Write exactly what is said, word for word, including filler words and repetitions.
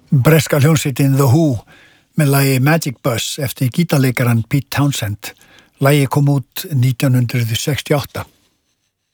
breska hljómsveitin The Who með lagi Magic Bus eftir gítarleikaran Pete Townshend. Lagið kom út nítján hundruð sextíu og átta.